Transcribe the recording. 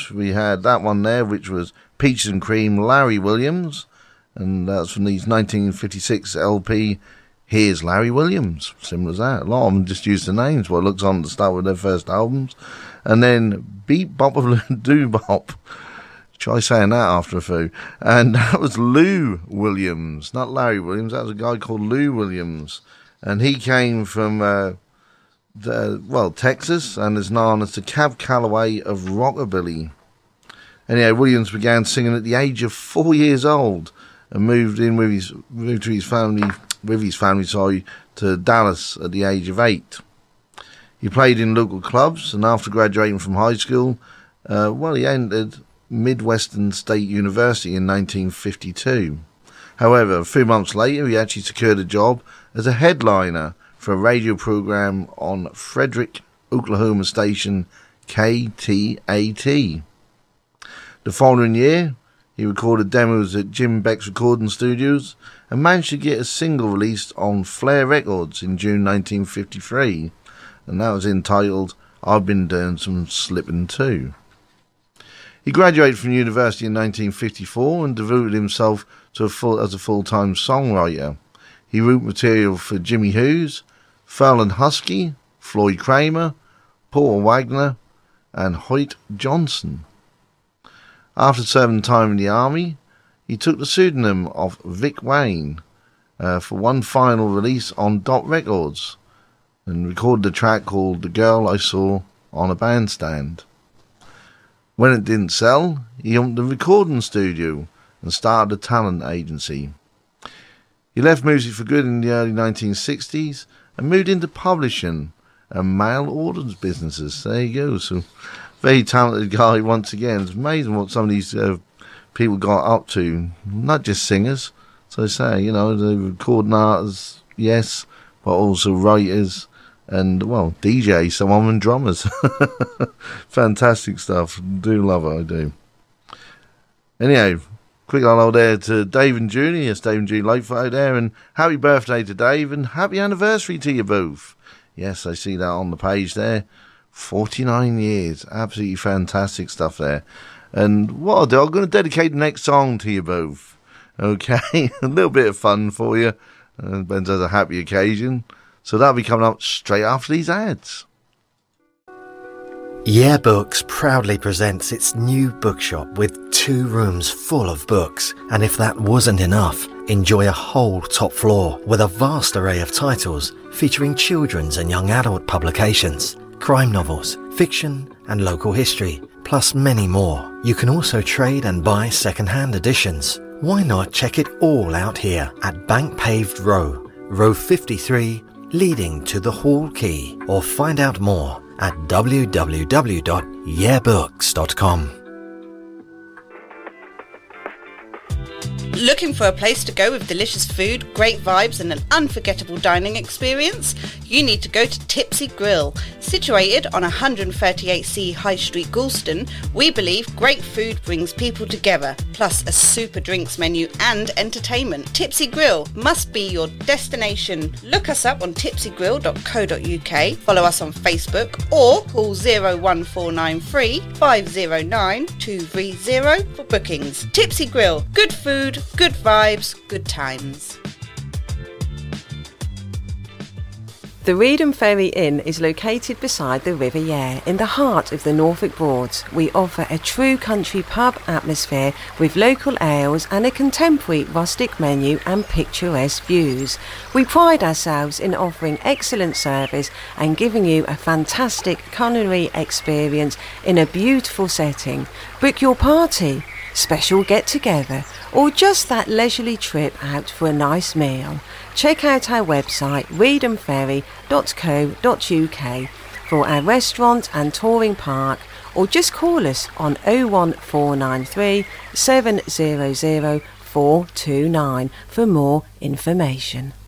News, we had that one there, which was Peaches and Cream, Larry Williams, and that's from his 1956 LP, Here's Larry Williams. Simple as that. A lot of them just use the names, what it looks on to start with their first albums. And then Beat Bop of Do Bop. Try saying that after a few. And that was Lou Williams, not Larry Williams. That was a guy called Lou Williams. And he came from, Texas, and is known as the Cab Calloway of Rockabilly. Anyway, Williams began singing at the age of 4 years old and moved to his family to Dallas at the age of 8. He played in local clubs, and after graduating from high school, he entered Midwestern State University in 1952. However, a few months later, he actually secured a job as a headliner for a radio program on Frederick, Oklahoma station KTAT. The following year, he recorded demos at Jim Beck's recording studios and managed to get a single released on Flair Records in June 1953, and that was entitled I've Been Doing Some Slippin' Too. He graduated from university in 1954 and devoted himself as a full-time songwriter. He wrote material for Jimmy Hughes, Fallon Husky, Floyd Kramer, Paul Wagner, and Hoyt Johnson. After serving time in the army, he took the pseudonym of Vic Wayne for one final release on Dot Records and recorded a track called The Girl I Saw on a Bandstand. When it didn't sell, he opened a recording studio and started a talent agency. He left music for good in the early 1960s and moved into publishing and mail orders businesses. There you go. So, very talented guy once again. It's amazing what some of these people got up to. Not just singers. So I say, the recording artists, yes, but also writers and, DJs, some of them, and drummers. Fantastic stuff. Do love it, I do. Anyhow, quick hello there to Dave and Julie. It's Dave and Julie Lightfoot out there, and happy birthday to Dave and happy anniversary to you both. Yes, I see that on the page there. 49 years. Absolutely fantastic stuff there. And what I'll do, I'm going to dedicate the next song to you both. Okay? A little bit of fun for you. Ben has a happy occasion. So that'll be coming up straight after these ads. Yeah Books proudly presents its new bookshop with 2 rooms full of books. And if that wasn't enough, enjoy a whole top floor with a vast array of titles featuring children's and young adult publications, crime novels, fiction and local history, plus many more. You can also trade and buy second-hand editions. Why not check it all out here at Bank Paved Row, row 53, leading to the Hall Quay, or find out more at www.yeahbooks.com. Looking for a place to go with delicious food, great vibes and an unforgettable dining experience? You need to go to Tipsy Grill. Situated on 138C High Street, Galston, we believe great food brings people together, plus a super drinks menu and entertainment. Tipsy Grill must be your destination. Look us up on tipsygrill.co.uk, follow us on Facebook or call 01493 509 230 for bookings. Tipsy Grill, good food, good vibes, good times. The Reedham Ferry Inn is located beside the River Yare in the heart of the Norfolk Broads. We offer a true country pub atmosphere with local ales and a contemporary rustic menu and picturesque views. We pride ourselves in offering excellent service and giving you a fantastic culinary experience in a beautiful setting. Book your party, special get-together, or just that leisurely trip out for a nice meal. Check out our website reedhamferry.co.uk for our restaurant and touring park, or just call us on 01493 700 429 for more information.